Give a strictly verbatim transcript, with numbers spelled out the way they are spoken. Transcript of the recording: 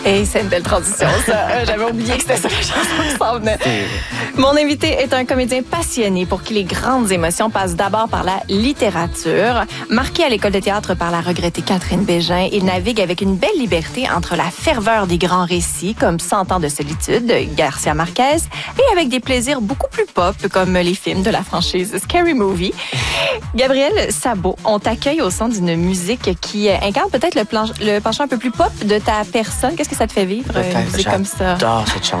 Et c'est une belle transition, ça. Euh, J'avais oublié que c'était ça la chanson qui s'en venait. Mon invité est un comédien passionné pour qui les grandes émotions passent d'abord par la littérature. Marqué à l'école de théâtre par la regrettée Catherine Bégin, il navigue avec une belle liberté entre la ferveur des grands récits, comme Cent ans de solitude, de Garcia Marquez, et avec des plaisirs beaucoup plus pop, comme les films de la franchise Scary Movie. Gabriel Sabot, on t'accueille au son d'une musique qui incarne peut-être le, planche, le penchant un peu plus pop de ta personne. Qu'est-ce que ça te fait vivre, une musique comme ça? J'adore cette chanson.